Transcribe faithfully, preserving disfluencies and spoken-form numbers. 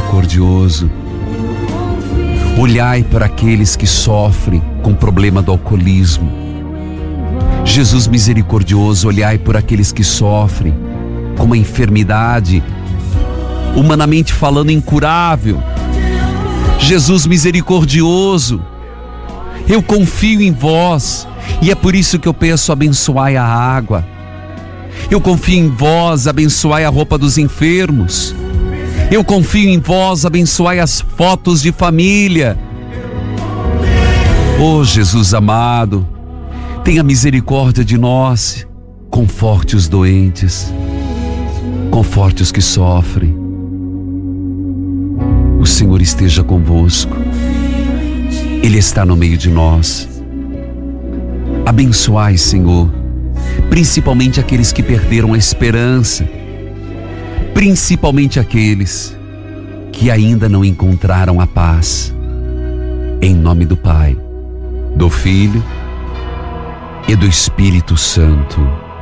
misericordioso, olhai para aqueles que sofrem com o problema do alcoolismo. Jesus misericordioso, olhai por aqueles que sofrem com uma enfermidade, humanamente falando, incurável. Jesus misericordioso, eu confio em vós, e é por isso que eu peço: abençoai a água. Eu confio em vós, abençoai a roupa dos enfermos. Eu confio em vós, abençoai as fotos de família. Oh Jesus amado, tenha misericórdia de nós, conforte os doentes, conforte os que sofrem. O Senhor esteja convosco, Ele está no meio de nós. Abençoai, Senhor, principalmente aqueles que perderam a esperança, principalmente aqueles que ainda não encontraram a paz. Em nome do Pai, do Filho e do Espírito Santo.